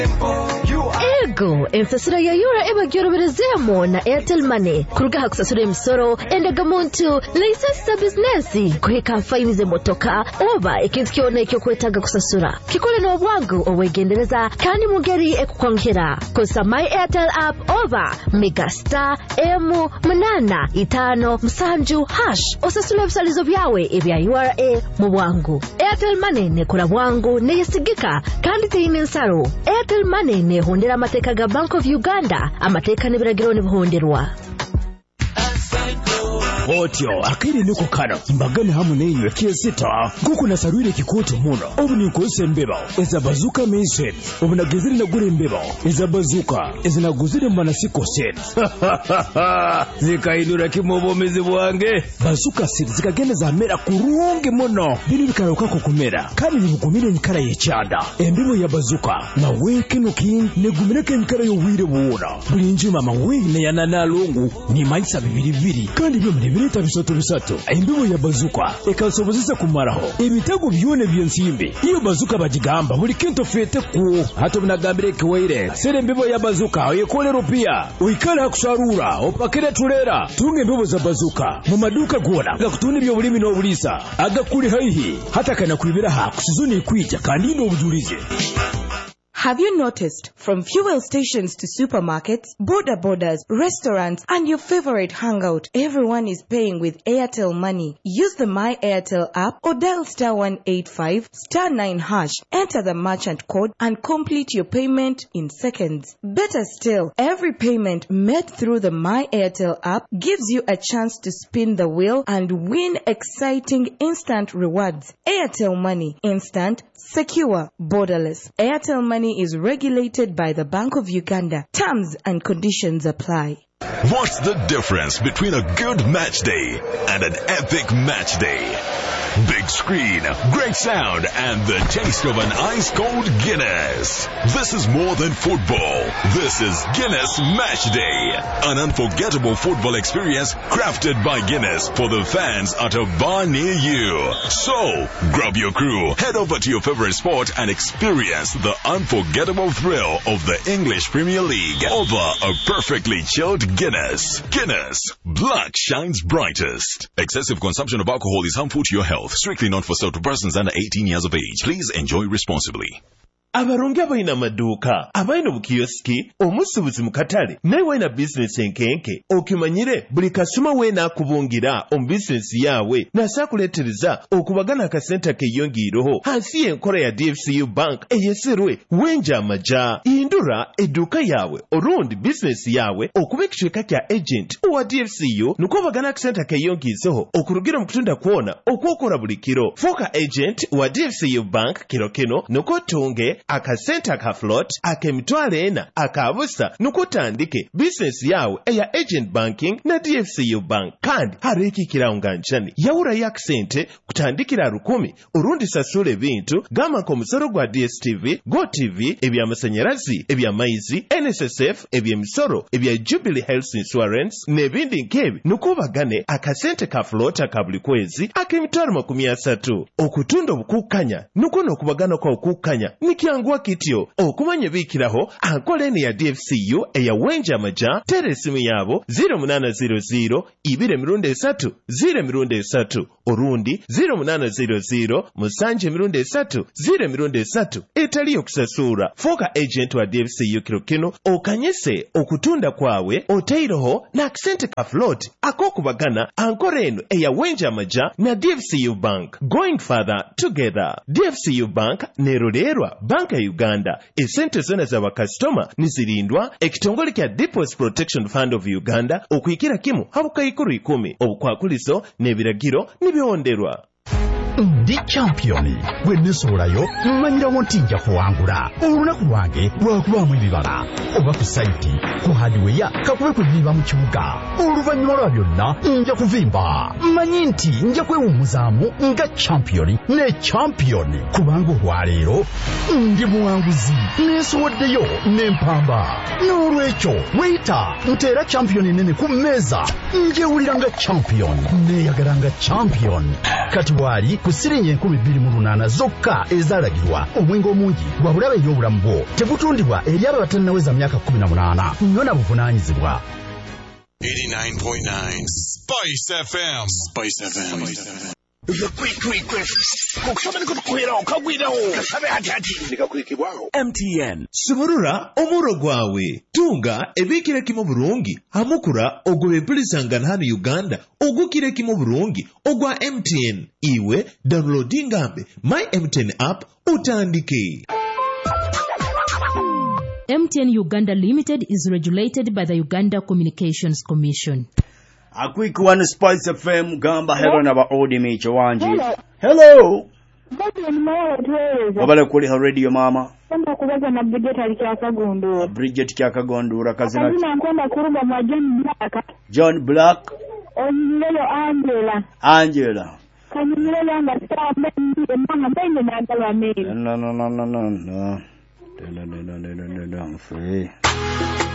Ego, ensasura ya yura eba gyoroberezemo na Airtel Money. Kurugaha kusasura emisoro, endaga muntu, license business, kuheka faini ze motoka, oba ikintu kione kyo kwetaga kusasura. Kikole no bwangu owegendereza kandi mugeri ekukwankira. Kosa My Airtel app oba Megastar M855 # osasula ebisalizo byawe ebya URA mu bwangu. Airtel Money ne kula bwangu ne yesigika kandi teyine nsaro. Airtel Money ne hondera amateka ga Bank of Uganda, amateka n'ebiragiro ne buhonderwa. Otyo akiri niko kana mbagane hamu neyo ekiyesita guku nasarwire kikoto muno obuni kose mbeba ezabazuka mise obuna geziri na gure mbeba ezabazuka ezinaguzire mbana sikose zikaidura kimobomezi bwange bazuka siri zikagenda za mera kurunge muno biri bikaroka kukumera kandi bibukumire nkara yechanda embibo ya bazuka na weke nuki negumireke nkara yo wire buona bulinji mama wine yanana lungu ni maisa bibiri kandi byo bireta bisoto embibo ya bazuka ekasobozesa kumaraho ebitego byone byensimbe iyo bazuka bagigamba buli kintu fete ku hato binagambire kweire sere embibo ya bazuka oyekolero pia uikala kusarura opakire tulera tunge embibo za bazuka mu maduka gona gakutuni byo bulimi no bulisa agakuli haihi hata kana kwibira ha kusizuni kwija kandi ndo bujulize. Have you noticed, from fuel stations to supermarkets, border borders, restaurants, and your favorite hangout, everyone is paying with Airtel Money? Use the My Airtel app or dial *185 *9#, enter the merchant code, and complete your payment in seconds. Better still, every payment made through the My Airtel app gives you a chance to spin the wheel and win exciting instant rewards. Airtel Money, instant, secure, borderless. Airtel Money is regulated by the Bank of Uganda. Terms and conditions apply. What's the difference between a good match day and an epic match day? Big screen, great sound, and the taste of an ice-cold Guinness. This is more than football. This is Guinness Match Day. An unforgettable football experience crafted by Guinness for the fans at a bar near you. So, grab your crew, head over to your favorite sport and experience the unforgettable thrill of the English Premier League over a perfectly chilled Guinness. Guinness. Black shines brightest. Excessive consumption of alcohol is harmful to your health. Strictly not for sale to persons under 18 years of age. Please enjoy responsibly. Abaronge abaina maduka, abaina bukioski, omusubuzi mukatale, naye waina business enkenke, okimanyire buli kasuma wena akubungira business yawe, nasakuletereza okubagana akasenta keyongiroho, hansi enkola ya DFCU Bank, eyeserwe, wenja amaja, indura eduka yawe, orundi business yawe, okubekishweka kya agent, uwa DFCU, nuko bagana akasenta keyongizoho, okurugira mkutunda kuona, okuokora buli kiro, foka agent, uwa DFCU Bank, kiro kino, nuko tunge, akasenta ka float akemitwale ena akabusa nukutandike business yawe eya agent banking na DFCU Bank kandi hariki kiraunga nchani yaura yaksente kutandikira 10 urundi sasule bintu gama ko musoro gwa DSTV GoTV ebya masanyarazi ebya maizi NSSF ebya misoro ebya Jubilee Health Insurance nebindi nkebi nukubagane akasente ka float akabuli kwezi akemitwale 30 okutundo bukukanya nukono kubagana kwa okukanya nikiangwa kityo okumanya bikiraho ankolene ya DFCU eya wenja amaja teresimu yabo 0800 2 3 orundi 0800 musanje 3 etali okusasura foka agent wa DFCU kirokino okanyese okutunda kwawe oteiroho na accent ka float akokubagana ankoreno eya wenja amaja na DFCU Bank going further together. DFCU Bank nerolerwa Banka Uganda esente zona za bakastoma nizirindwa ekitongole kya Deposit Protection Fund of Uganda okuyikira kimu habukayikuru 10 obukwakulizo nebiragiro nibionderwa. Ndi champion wenesolayo mmanyira wontinja kuwangula olunaku lwange lwakubamu ebibala oba ku site ku hardware kakube kuviva mu kibuga oluvannyuma lwa byonna nja kuvimba mmanyi nti nja kwewumuzaamu nga champion ne champion kubanga olwaleero ndi muwanguzi nesowaddeyo n'empamba n'olwekyo weyita nteera champion nene ku mmeeza njewulira nga champion neyagala nga champion kati waali ku siringi 28 zokka ezalagirwa. Omwenge omungi gwa bulabe eri obulamu bwo. Tegutundibwa eri abo abatannaweza myaka 18. Nnyona buvunaanyizibwa. 89.9 Spice FM. Spice FM. MTN Subulula omuro gwawe tunga ebikire kimo burungi amukura ogwe pulisangana hano Uganda ogukire kimo burungi ogwa MTN iwe downloadinga my MTN app utandike. MTN Uganda Limited is regulated by the Uganda Communications Commission. A quick one, Spice FM, Gamba, hello, Naba Odimi, Chawanji. Hello. Wabale kuli ha radio mama. Bridget Kyakagondura kazina. John Black. Angela. No.